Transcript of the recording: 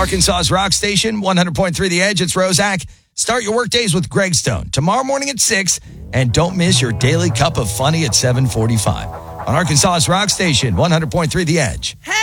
Arkansas's rock station, 100.3 The Edge. It's Roszak. Start your work days with Greg Stone tomorrow morning at 6, and don't miss your daily cup of funny at 7:45 on Arkansas's rock station, 100.3 The Edge.